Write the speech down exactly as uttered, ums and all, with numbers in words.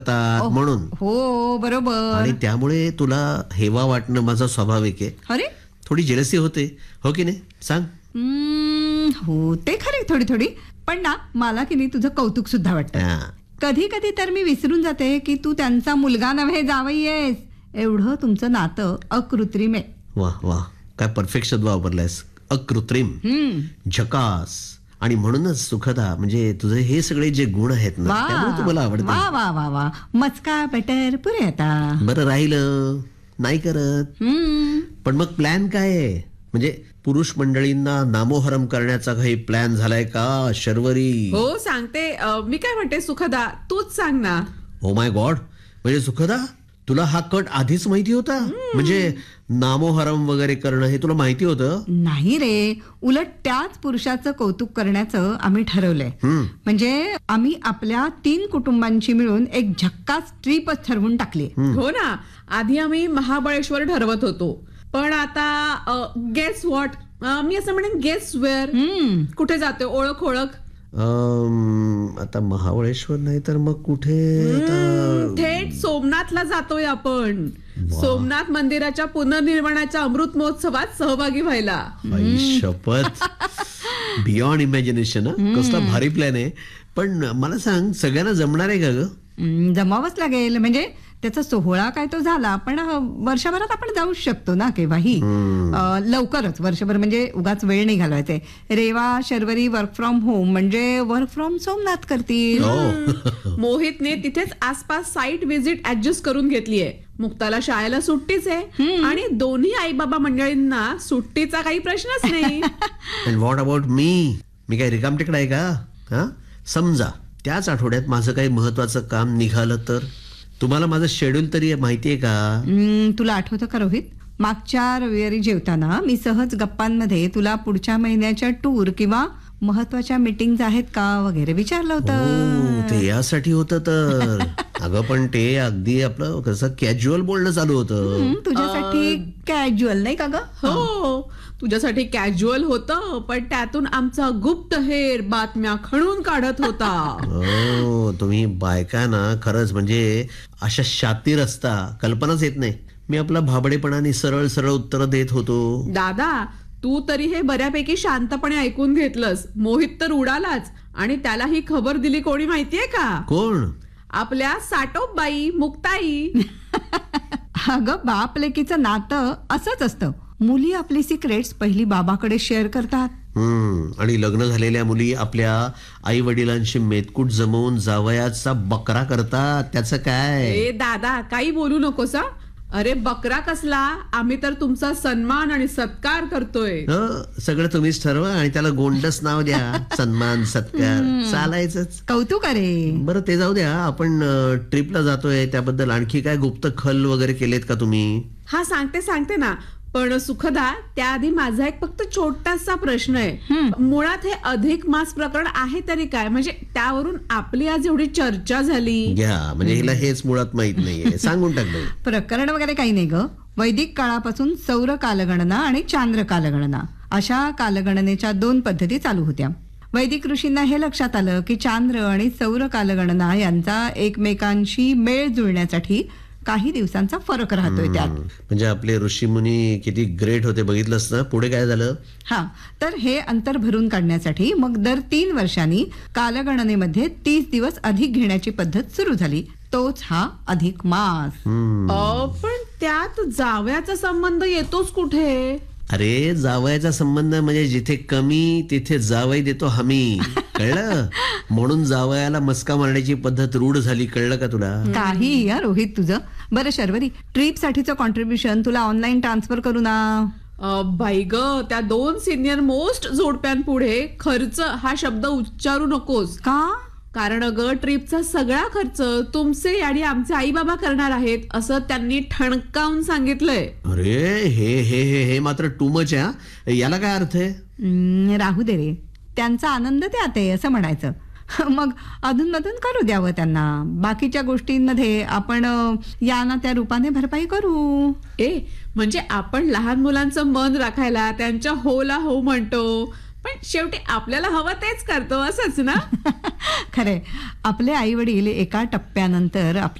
करतात म्हणून. हो बरोबर. आणि त्यामुळे तुला हेवा वाटणं माझा स्वाभाविक आहे. अरे थोडी जेलसी होते हो की नाही सांग. हो ते खरे थोडी थोडी, पण ना मला की नाही तुझं कौतुक सुद्धा वाटतं. कधी कधी तर मी विसरून जाते की तू त्यांचा मुलगा नव्हे जावई आहेस. एवढं तुमचं नातं अकृत्रिम आहे. वा वा काय परफेक्ट शब्द वापरलायस, अकृत्रिम, झकास. आणि म्हणूनच सुखदा म्हणजे तुझे हे सगळे जे गुण आहेत ना त्यामुळे तुम्हाला आवडतं. वा वा वा वा मस्का बटर पुरे. आता बरं राहिलं नाही करत पण मग प्लॅन काय आहे, म्हणजे पुरुष मंडळींना नामोहरम करण्याचा काही प्लॅन झालाय का शर्वरी? हो सांगते. मी काय म्हणते सुखदा तूच सांग ना. ओ माय गॉड, म्हणजे सुखदा तुला हा कट आधीच माहिती होता? म्हणजे नामोहरम वगैरे करणं हे तुला माहिती होतं? नाही रे, उलट त्याच पुरुषाचं कौतुक करण्याचं आम्ही ठरवलंय. म्हणजे आम्ही आपल्या तीन कुटुंबांची मिळून एक झक्कास ट्रिपच ठरवून टाकली. हो ना, आधी आम्ही महाबळेश्वर ठरवत होतो, पण आता गेस व्हॉट, मी असं म्हणेन गेस वेअर. कुठे जाते ओळख ओळख. आता महाबळेश्वर नाही तर मग कुठे? थेट सोमनाथला जातोय आपण. सोमनाथ मंदिराच्या पुनर्निर्माणाच्या अमृत महोत्सवात सहभागी व्हायला. शपथ, बियॉन्ड इमॅजिनेशन. कसला भारी प्लॅन आहे. पण मला सांग सगळ्यांना जमणार आहे का ग? जमावंच लागेल. म्हणजे त्याचा सोहळा काय तो झाला पण वर्षभरात आपण जाऊ शकतो ना केव्हाही. लवकरच वर्षभर म्हणजे उगाच वेळ नाही घालवायचे. Reva Sharvari work from home म्हणजे वर्क फ्रॉम सोमनाथ करतील. मोहितने तिथेच आसपास साईट व्हिजिट ऍडजस्ट करून घेतलीये. मुक्ताला शाळेला सुट्टीच आहे आणि दोन्ही आई बाबा मंडळींना सुट्टीचा काही प्रश्नच नाही. What about me? मी काही रिकाम टिकड आहे का? हा समजा त्याच आठवड्यात माझं काही महत्वाचं काम निघालं तर? तुम्हाला माझं शेड्यूल तरी माहितीये का? तुला आठवतं का रोहित, मागच्या रविवारी जेवताना मी सहज गप्पांमध्ये तुला पुढच्या महिन्याच्या टूर किंवा महत्वाच्या मीटिंग्स आहेत का वगैरे विचारलं होतं. ते यासाठी होतं तर. अगं पण ते अगदी आपलं कसं कॅज्युअल बोलणं चालू होतं. तुझ्यासाठी कॅज्युअल नाही का ग? हो तुझ्यासाठी कॅज्युअल होतं, पण त्यातून आमचा गुप्तहेर बातम्या खणून काढत होता. हो तुम्ही बायका ना खरंच म्हणजे अशा शातीर असता, कल्पनाच येत नाही. मी आपला भाबडेपणाने सरळ सरळ उत्तर देत होतो. दादा तू तरी हे बऱ्यापैकी शांतपणे ऐकून घेतलंस. मोहित तर उडालाच. आणि त्याला ही खबर दिली कोणी माहितीये का? कोण? आपल्या साटोबाई मुक्ताई. अगं बाप लेकीचं नातं असंच असतं. मुली आपली सिक्रेट्स पहिली बाबाकडे शेअर करतात. हम्म आणि लग्न झालेल्या मुली आपल्या आई वडिलांशी मेतकूट जमवून जावयाचा बकरा करतात. त्याचं काय? ए दादा काही बोलू नकोस. अरे बकरा कसला, आम्ही तर तुमचा सन्मान आणि सत्कार करतोय. सगळं तुम्हीच ठरवा आणि त्याला गोंडस नाव द्या. सन्मान सत्कार चालायचंच. कौतुक. अरे बरं ते जाऊ द्या. आपण ट्रिपला जातोय त्याबद्दल आणखी काय गुप्त खल वगैरे केलेत का तुम्ही? हा सांगते सांगते ना. पण सुखदा त्याआधी माझा एक फक्त छोटासा प्रश्न आहे. मुळात हे अधिक मास प्रकरण आहे तरी काय? म्हणजे त्यावरून आपली आज एवढी चर्चा झाली. घ्या म्हणजे हिला हेच मुळात माहित नाहीये. सांगून टाकलं. प्रकरण वगैरे काही नाही ग. वैदिक काळापासून सौर कालगणना आणि चांद्र कालगणना अशा कालगणनेच्या दोन पद्धती चालू होत्या. वैदिक ऋषींना हे लक्षात आलं की चांद्र आणि सौर कालगणना यांचा एकमेकांशी मेळ जुळण्यासाठी काही दिवसांचा फरक राहतोय त्यात. म्हणजे आपले ऋषी मुनी किती ग्रेट होते बघितलंस ना. पुढे काय झालं? हा तर हे अंतर भरून काढण्यासाठी मग दर तीन वर्षांनी कालगणनेमध्ये तीस दिवस अधिक घेण्याची पद्धत सुरू झाली. तोच हा अधिक मास. पण त्यात जावयाचा संबंध येतोच कुठे? अरे जावयाचा संबंध म्हणजे जिथे कमी तिथे जावई देतो हमी. कळलं? म्हणून जावयाला मस्का मारण्याची पद्धत रूढ झाली. कळलं का तुला? काही या रोहित तुझं. बरं शर्वरी, ट्रिप साठीचं कॉन्ट्रीब्युशन तुला ऑनलाईन ट्रान्सफर करू ना? बाई ग, त्या दोन सिनियर मोस्ट जोडप्यांपुढे खर्च हा शब्द उच्चारू नकोस. का? कारण अगं ट्रिपचा सगळा खर्च तुमचे आणि आमचे आई बाबा करणार आहेत असं त्यांनी ठणकावून सांगितलंय. अरे हे हे हे हे मात्र टू मच आहे. याला काय अर्थ आहे? राहू दे रे, त्यांचा आनंद त्यात आहे असं म्हणायचं. मग अधूनमधून करू द्यावं त्यांना. बाकीच्या गोष्टींमध्ये आपण या ना त्या रूपाने भरपाई करू. ए म्हणजे आपण लहान मुलांचं मन राखायला त्यांच्या होला हो म्हणतो. पण शेवटी आपल्याला हवं तेच करतो असंच ना. खरे, आपले आई वडील एका टप्प्यानंतर